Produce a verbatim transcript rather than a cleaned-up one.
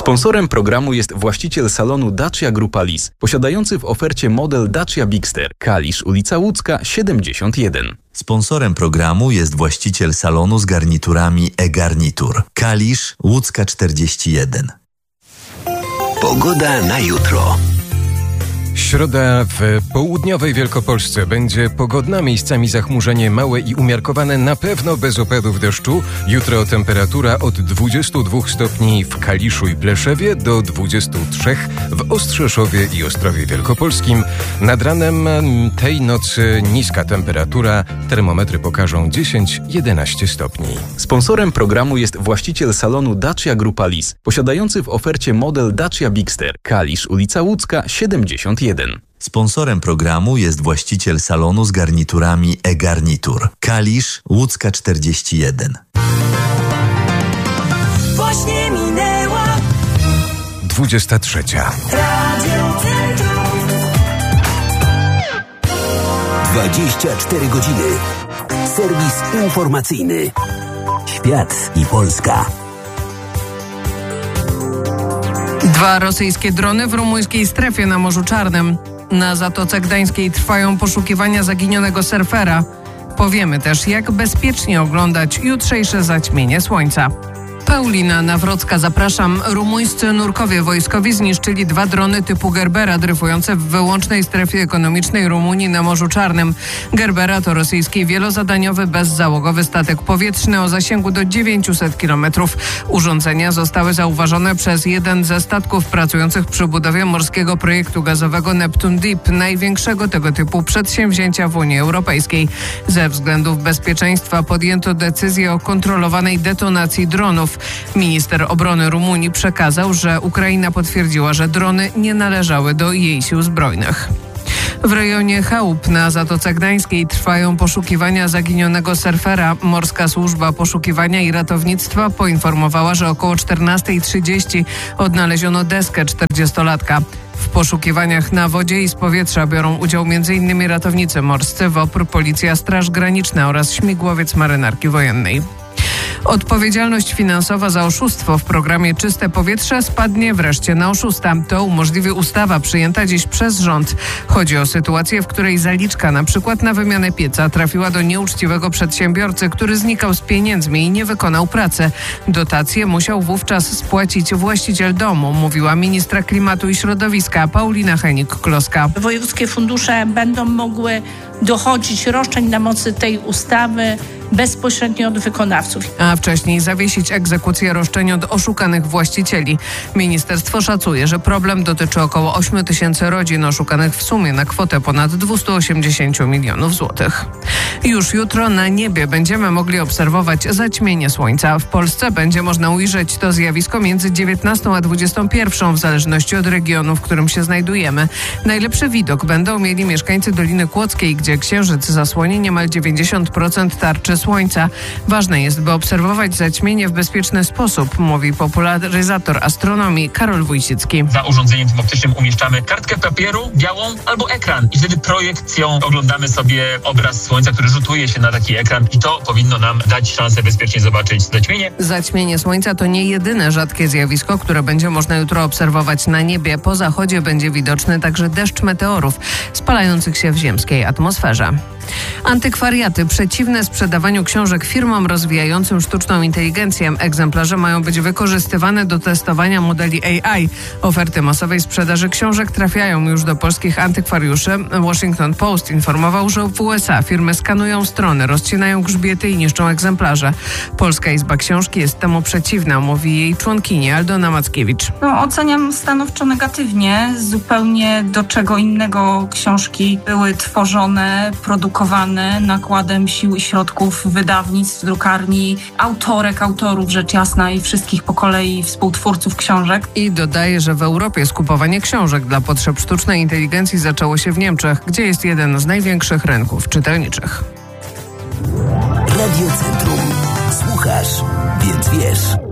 Sponsorem programu jest właściciel salonu Dacia Grupa Lis, posiadający w ofercie model Dacia Bigster, Kalisz, ulica Łódzka, siedemdziesiąt jeden. Sponsorem programu jest właściciel salonu z garniturami e-Garnitur, Kalisz, Łódzka czterdzieści jeden. Pogoda na jutro. Środa w południowej Wielkopolsce będzie pogodna, miejscami zachmurzenie małe i umiarkowane, na pewno bez opadów deszczu. Jutro temperatura od dwudziestu dwóch stopni w Kaliszu i Pleszewie do dwudziestu trzech w Ostrzeszowie i Ostrowie Wielkopolskim. Nad ranem tej nocy niska temperatura, termometry pokażą dziesięć do jedenastu stopni. Sponsorem programu jest właściciel salonu Dacia Grupa Lis, posiadający w ofercie model Dacia Bigster, Kalisz, ulica Łódzka, siedemdziesiąt jeden. Sponsorem programu jest właściciel salonu z garniturami e-Garnitur, Kalisz, Łódzka czterdzieści jeden. Właśnie minęła dwudziesta trzecia. Radio Centrum. dwadzieścia cztery godziny. Serwis informacyjny. Świat i Polska. Dwa rosyjskie drony w rumuńskiej strefie na Morzu Czarnym. Na Zatoce Gdańskiej trwają poszukiwania zaginionego surfera. Powiemy też, jak bezpiecznie oglądać jutrzejsze zaćmienie słońca. Paulina Nawrocka, zapraszam. Rumuńscy nurkowie wojskowi zniszczyli dwa drony typu Gerbera dryfujące w wyłącznej strefie ekonomicznej Rumunii na Morzu Czarnym. Gerbera to rosyjski wielozadaniowy, bezzałogowy statek powietrzny o zasięgu do dziewięciuset kilometrów. Urządzenia zostały zauważone przez jeden ze statków pracujących przy budowie morskiego projektu gazowego Neptune Deep, największego tego typu przedsięwzięcia w Unii Europejskiej. Ze względów bezpieczeństwa podjęto decyzję o kontrolowanej detonacji dronów. Minister obrony Rumunii przekazał, że Ukraina potwierdziła, że drony nie należały do jej sił zbrojnych. W rejonie Chałup na Zatoce Gdańskiej trwają poszukiwania zaginionego surfera. Morska Służba Poszukiwania i Ratownictwa poinformowała, że około czternasta trzydzieści odnaleziono deskę czterdziestolatka. W poszukiwaniach na wodzie i z powietrza biorą udział m.in. ratownicy morscy, WOPR, Policja, Straż Graniczna oraz śmigłowiec Marynarki Wojennej. Odpowiedzialność finansowa za oszustwo w programie Czyste Powietrze spadnie wreszcie na oszusta. To umożliwi ustawa przyjęta dziś przez rząd. Chodzi o sytuację, w której zaliczka na przykład na wymianę pieca trafiła do nieuczciwego przedsiębiorcy, który znikał z pieniędzmi i nie wykonał pracy. Dotację musiał wówczas spłacić właściciel domu, mówiła ministra klimatu i środowiska Paulina Henik-Kloska. Wojewódzkie fundusze będą mogły dochodzić roszczeń na mocy tej ustawy bezpośrednio od wykonawców. A wcześniej zawiesić egzekucję roszczeń od oszukanych właścicieli. Ministerstwo szacuje, że problem dotyczy około ośmiu tysięcy rodzin oszukanych w sumie na kwotę ponad dwieście osiemdziesiąt milionów złotych. Już jutro na niebie będziemy mogli obserwować zaćmienie słońca. W Polsce będzie można ujrzeć to zjawisko między dziewiętnastą a dwudziestą pierwszą w zależności od regionu, w którym się znajdujemy. Najlepszy widok będą mieli mieszkańcy Doliny Kłodzkiej, gdzie księżyc zasłoni niemal dziewięćdziesiąt procent tarczy słońca. Ważne jest, by obserwować zaćmienie w bezpieczny sposób, mówi popularyzator astronomii Karol Wójcicki. Za urządzeniem tym optycznym umieszczamy kartkę papieru białą albo ekran i wtedy projekcją oglądamy sobie obraz słońca, który rzutuje się na taki ekran i to powinno nam dać szansę bezpiecznie zobaczyć zaćmienie. Zaćmienie słońca to nie jedyne rzadkie zjawisko, które będzie można jutro obserwować na niebie. Po zachodzie będzie widoczny także deszcz meteorów spalających się w ziemskiej atmosferze. Antykwariaty przeciwne sprzedawaniu książek firmom rozwijającym sztuczną inteligencję. Egzemplarze mają być wykorzystywane do testowania modeli A I. Oferty masowej sprzedaży książek trafiają już do polskich antykwariuszy. Washington Post informował, że w U S A firmy skanują strony, rozcinają grzbiety i niszczą egzemplarze. Polska Izba Książki jest temu przeciwna, mówi jej członkini Aldona Mackiewicz. No, oceniam stanowczo negatywnie. Zupełnie do czego innego książki były tworzone, produkowane nakładem sił i środków wydawnictw, drukarni, autorek, autorów, rzecz jasna, i wszystkich po kolei współtwórców książek. I dodaje, że w Europie skupowanie książek dla potrzeb sztucznej inteligencji zaczęło się w Niemczech, gdzie jest jeden z największych rynków czytelniczych. Radio Centrum. Słuchasz, więc wiesz.